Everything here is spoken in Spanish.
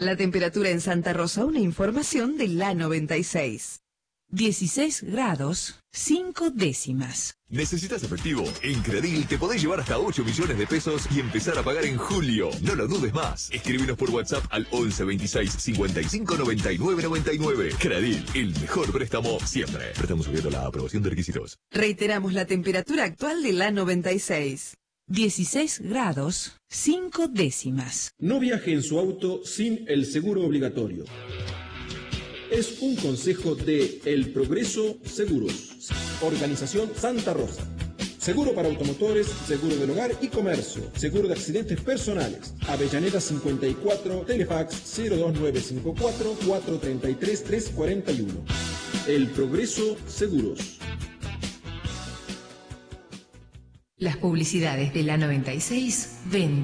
La temperatura en Santa Rosa, una información de la 96. 16 grados, 5 décimas. ¿Necesitas efectivo? En Credil te podés llevar hasta 8 millones de pesos y empezar a pagar en julio. No lo dudes más. Escríbenos por WhatsApp al 11 26 55 99 99. Credil, el mejor préstamo siempre. Préstamo sujeto a la aprobación de requisitos. Reiteramos la temperatura actual de la 96. 16 grados, 5 décimas. No viaje en su auto sin el seguro obligatorio. Es un consejo de El Progreso Seguros, Organización Santa Rosa. Seguro para automotores, seguro del hogar y comercio, seguro de accidentes personales. Avellaneda 54, Telefax 02954 433 341. El Progreso Seguros. Las publicidades de la 96 ven.